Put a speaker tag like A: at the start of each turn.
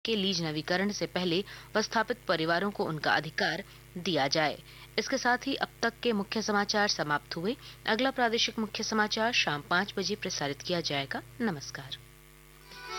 A: के लीज नवीकरण से पहले विस्थापित परिवारों को उनका अधिकार दिया जाए। इसके साथ ही अब तक के मुख्य समाचार समाप्त हुए। अगला प्रादेशिक मुख्य समाचार शाम 5 बजे प्रसारित किया जाएगा। नमस्कार।